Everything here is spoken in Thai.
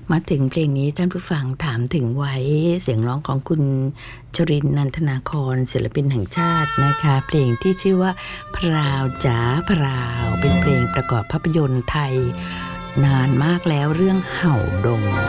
มาถึงเพลงนี้ท่านผู้ฟังถามถึงไว้เสียงร้องของคุณชรินทร์ นันทนาครศิลปินแห่งชาตินะคะเพลงที่ชื่อว่าพราวจ๋าพราวเป็นเพลงประกอบภาพยนตร์ไทยนานมากแล้วเรื่องเห่าดง